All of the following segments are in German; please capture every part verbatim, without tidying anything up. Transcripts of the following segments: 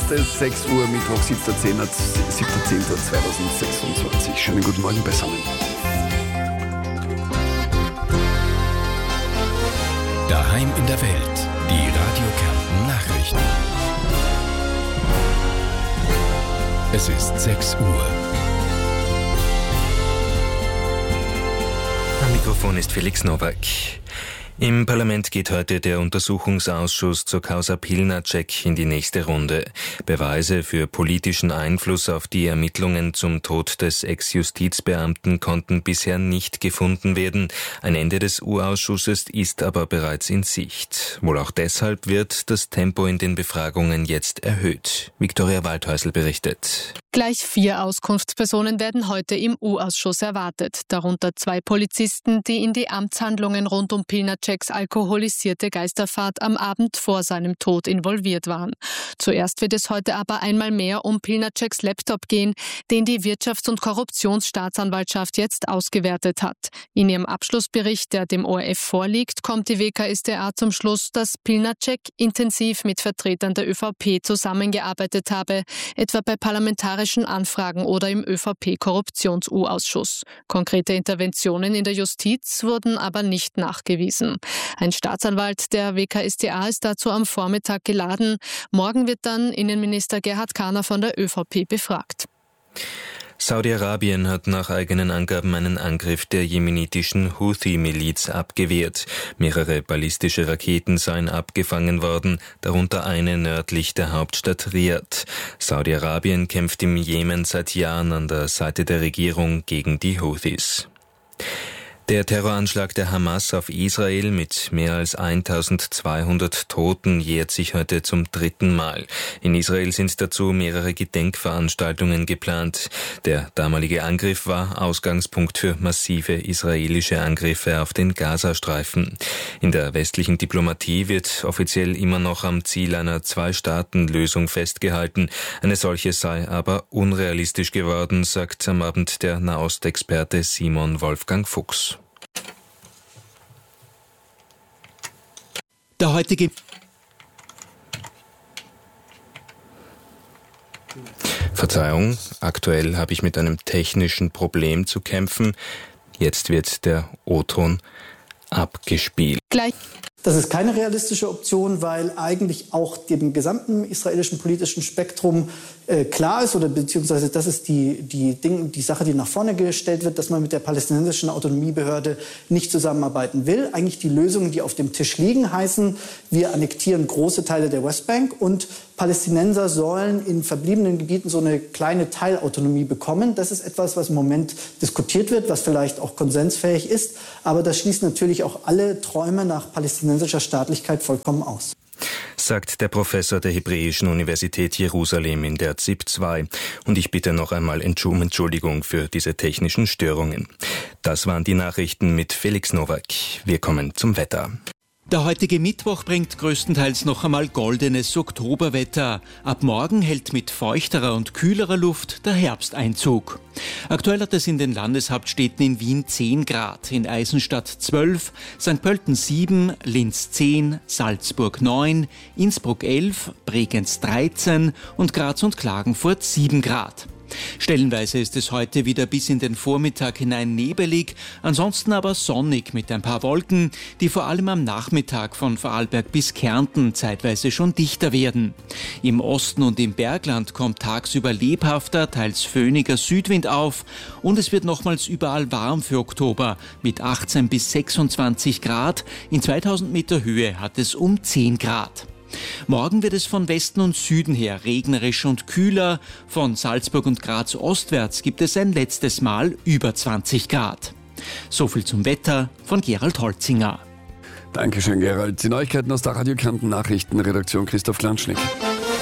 Ist es sechs Uhr, Mittwoch, siebter zehnter zweitausendsechsundzwanzig. Schönen guten Morgen beisammen. Daheim in der Welt, die Radio Kärnten Nachrichten. Es ist sechs Uhr. Am Mikrofon ist Felix Nowak. Im Parlament geht heute der Untersuchungsausschuss zur Causa Pilnacek in die nächste Runde. Beweise für politischen Einfluss auf die Ermittlungen zum Tod des Ex-Justizbeamten konnten bisher nicht gefunden werden. Ein Ende des U-Ausschusses ist aber bereits in Sicht. Wohl auch deshalb wird das Tempo in den Befragungen jetzt erhöht. Viktoria Waldhäusl berichtet. Gleich vier Auskunftspersonen werden heute im U-Ausschuss erwartet, darunter zwei Polizisten, die in die Amtshandlungen rund um Pilnaceks alkoholisierte Geisterfahrt am Abend vor seinem Tod involviert waren. Zuerst wird es heute aber einmal mehr um Pilnaceks Laptop gehen, den die Wirtschafts- und Korruptionsstaatsanwaltschaft jetzt ausgewertet hat. In ihrem Abschlussbericht, der dem O R F vorliegt, kommt die W K S t A zum Schluss, dass Pilnacek intensiv mit Vertretern der Ö V P zusammengearbeitet habe, etwa bei parlamentarischen Anfragen oder im Ö V P-Korruptions-U-Ausschuss. Konkrete Interventionen in der Justiz wurden aber nicht nachgewiesen. Ein Staatsanwalt der W K S t A ist dazu am Vormittag geladen. Morgen wird dann Innenminister Gerhard Kahner von der Ö V P befragt. Saudi-Arabien hat nach eigenen Angaben einen Angriff der jemenitischen Houthi-Miliz abgewehrt. Mehrere ballistische Raketen seien abgefangen worden, darunter eine nördlich der Hauptstadt Riad. Saudi-Arabien kämpft im Jemen seit Jahren an der Seite der Regierung gegen die Houthis. Der Terroranschlag der Hamas auf Israel mit mehr als eintausendzweihundert Toten jährt sich heute zum dritten Mal. In Israel sind dazu mehrere Gedenkveranstaltungen geplant. Der damalige Angriff war Ausgangspunkt für massive israelische Angriffe auf den Gazastreifen. In der westlichen Diplomatie wird offiziell immer noch am Ziel einer Zwei-Staaten-Lösung festgehalten. Eine solche sei aber unrealistisch geworden, sagt am Abend der Nahostexperte Simon Wolfgang Fuchs. Der heutige Verzeihung, aktuell habe ich mit einem technischen Problem zu kämpfen. Jetzt wird der O-Ton abgespielt. Gleich. Das ist keine realistische Option, weil eigentlich auch dem gesamten israelischen politischen Spektrum äh, klar ist, oder beziehungsweise das ist die, die, Ding, die Sache, die nach vorne gestellt wird, dass man mit der palästinensischen Autonomiebehörde nicht zusammenarbeiten will. Eigentlich die Lösungen, die auf dem Tisch liegen, heißen, wir annektieren große Teile der Westbank und Palästinenser sollen in verbliebenen Gebieten so eine kleine Teilautonomie bekommen. Das ist etwas, was im Moment diskutiert wird, was vielleicht auch konsensfähig ist. Aber das schließt natürlich auch alle Träume nach palästinensischer Staatlichkeit vollkommen aus. Sagt der Professor der Hebräischen Universität Jerusalem in der Z I P zwei. Und ich bitte noch einmal um Entschuldigung für diese technischen Störungen. Das waren die Nachrichten mit Felix Nowak. Wir kommen zum Wetter. Der heutige Mittwoch bringt größtenteils noch einmal goldenes Oktoberwetter. Ab morgen hält mit feuchterer und kühlerer Luft der Herbst Einzug. Aktuell hat es in den Landeshauptstädten in Wien zehn Grad, in Eisenstadt zwölf, Sankt Pölten sieben, Linz zehn, Salzburg neun, Innsbruck elf, Bregenz dreizehn und Graz und Klagenfurt sieben Grad. Stellenweise ist es heute wieder bis in den Vormittag hinein nebelig, ansonsten aber sonnig mit ein paar Wolken, die vor allem am Nachmittag von Vorarlberg bis Kärnten zeitweise schon dichter werden. Im Osten und im Bergland kommt tagsüber lebhafter, teils föhniger Südwind auf und es wird nochmals überall warm für Oktober mit achtzehn bis sechsundzwanzig Grad. In zweitausend Meter Höhe hat es um zehn Grad. Morgen wird es von Westen und Süden her regnerisch und kühler. Von Salzburg und Graz ostwärts gibt es ein letztes Mal über zwanzig Grad. So viel zum Wetter von Gerald Holzinger. Dankeschön, Gerald. Die Neuigkeiten aus der Radio Kärnten Nachrichtenredaktion Christoph Klanschnick.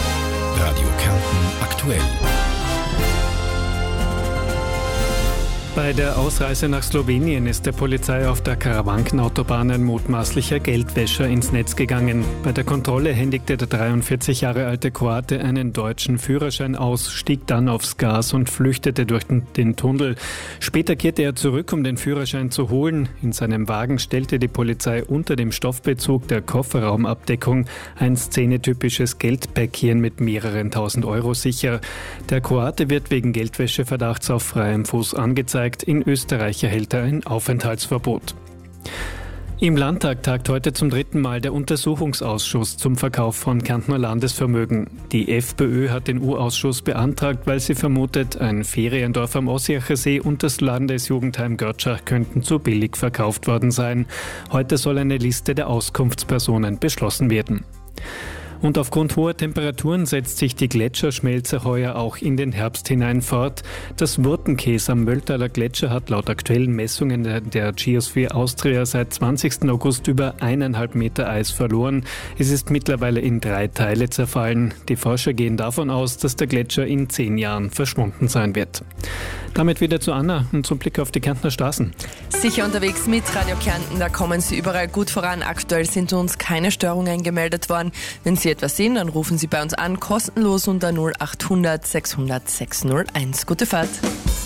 Radio Kärnten aktuell. Bei der Ausreise nach Slowenien ist der Polizei auf der Karawankenautobahn ein mutmaßlicher Geldwäscher ins Netz gegangen. Bei der Kontrolle händigte der dreiundvierzig Jahre alte Kroate einen deutschen Führerschein aus, stieg dann aufs Gas und flüchtete durch den Tunnel. Später kehrte er zurück, um den Führerschein zu holen. In seinem Wagen stellte die Polizei unter dem Stoffbezug der Kofferraumabdeckung ein szenetypisches Geldpäckchen mit mehreren tausend Euro sicher. Der Kroate wird wegen Geldwäscheverdachts auf freiem Fuß angezeigt. In Österreich erhält er ein Aufenthaltsverbot. Im Landtag tagt heute zum dritten Mal der Untersuchungsausschuss zum Verkauf von Kärntner Landesvermögen. Die FPÖ hat den U-Ausschuss beantragt, weil sie vermutet, ein Feriendorf am Ossiacher See und das Landesjugendheim Görtschach könnten zu billig verkauft worden sein. Heute soll eine Liste der Auskunftspersonen beschlossen werden. Und aufgrund hoher Temperaturen setzt sich die Gletscherschmelze heuer auch in den Herbst hinein fort. Das Wurtenkäs am Mölltaler Gletscher hat laut aktuellen Messungen der Geosphere Austria seit zwanzigsten August über eineinhalb Meter Eis verloren. Es ist mittlerweile in drei Teile zerfallen. Die Forscher gehen davon aus, dass der Gletscher in zehn Jahren verschwunden sein wird. Damit wieder zu Anna und zum Blick auf die Kärntner Straßen. Sicher unterwegs mit Radio Kärnten, da kommen Sie überall gut voran. Aktuell sind uns keine Störungen gemeldet worden. Wenn Sie etwas sehen, dann rufen Sie bei uns an, kostenlos unter null acht hundert sechshundert sechshunderteins. Gute Fahrt.